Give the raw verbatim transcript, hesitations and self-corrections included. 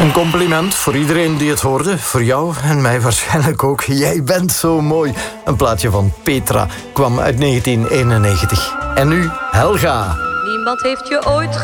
Een compliment voor iedereen die het hoorde. Voor jou en mij waarschijnlijk ook. Jij bent zo mooi. Een plaatje van Petra kwam uit negentien eenennegentig. En nu Helga. Niemand heeft je ooit